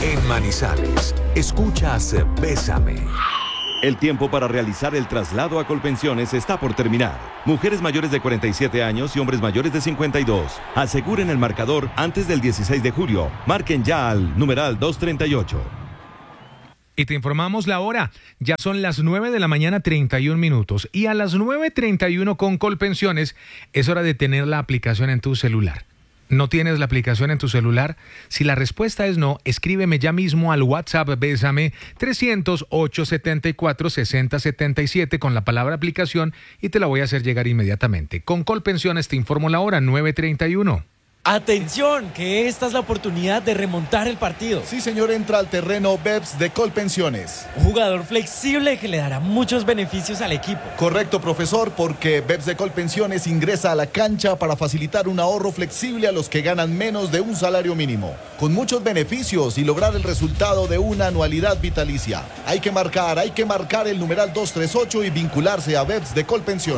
En Manizales, escuchas Bésame. El tiempo para realizar el traslado a Colpensiones está por terminar. Mujeres mayores de 47 años y hombres mayores de 52. Aseguren el marcador antes del 16 de julio. Marquen ya al numeral 238. Y te informamos la hora. Ya son las 9 de la mañana, 31 minutos. Y a las 9:31 con Colpensiones es hora de tener la aplicación en tu celular. ¿No tienes la aplicación en tu celular? Si la respuesta es no, escríbeme ya mismo al WhatsApp Bésame 300-874-6077 con la palabra aplicación y te la voy a hacer llegar inmediatamente. Con Colpensiones te informo la hora, 9:31. ¡Atención! Que esta es la oportunidad de remontar el partido. Sí, señor, entra al terreno BEPS de Colpensiones. Un jugador flexible que le dará muchos beneficios al equipo. Correcto, profesor, porque BEPS de Colpensiones ingresa a la cancha para facilitar un ahorro flexible a los que ganan menos de un salario mínimo, con muchos beneficios y lograr el resultado de una anualidad vitalicia. Hay que marcar el numeral 238 y vincularse a BEPS de Colpensiones.